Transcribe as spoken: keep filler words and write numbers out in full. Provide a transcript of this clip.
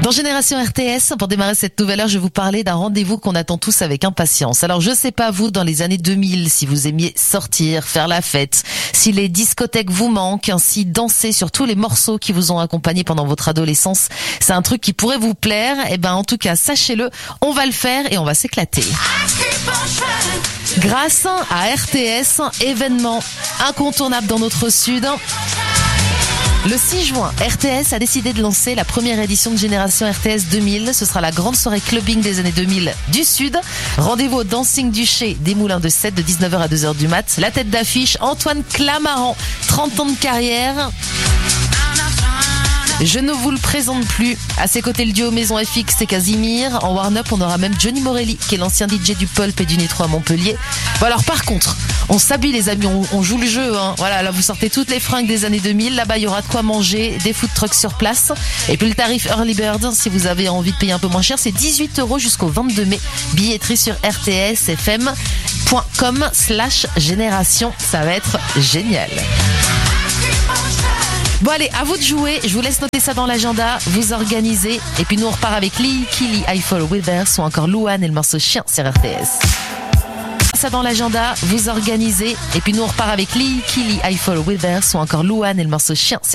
Dans Génération R T S, pour démarrer cette nouvelle heure, je vais vous parler d'un rendez-vous qu'on attend tous avec impatience. Alors, je sais pas vous, dans les années deux mille, si vous aimiez sortir, faire la fête, si les discothèques vous manquent, si danser sur tous les morceaux qui vous ont accompagné pendant votre adolescence, c'est un truc qui pourrait vous plaire. Eh ben, en tout cas, sachez-le, on va le faire et on va s'éclater. Grâce à R T S, événement incontournable dans notre Sud. Le six juin, R T S a décidé de lancer la première édition de Génération R T S deux mille. Ce sera la grande soirée clubbing des années deux mille du Sud. Rendez-vous au Dancing du Chez des Moulins de Sète de dix-neuf heures à deux heures du mat. La tête d'affiche, Antoine Clamaran, trente ans de carrière. Je ne vous le présente plus. À ses côtés, le duo Maison F X et Casimir. En warm-up, on aura même Johnny Morelli, qui est l'ancien D J du Pulp et du Nitro à Montpellier. Bon, alors par contre, on s'habille les amis, on, on joue le jeu. Hein. Voilà, là vous sortez toutes les fringues des années deux mille. Là-bas, il y aura de quoi manger, des food trucks sur place. Et puis le tarif Early Bird, si vous avez envie de payer un peu moins cher, c'est dix-huit euros jusqu'au vingt-deux mai. Billetterie sur r t s f m point com slash génération. Ça va être génial. Bon allez, à vous de jouer, je vous laisse noter ça dans l'agenda, vous organisez, et puis nous on repart avec Lee, Killy, I Fall Withers ou encore Louane et le morceau Chien sur R T S. Ça dans l'agenda, vous organisez, et puis nous on repart avec Lee, Killy, I Fall Withers ou encore Louane et le morceau Chien sur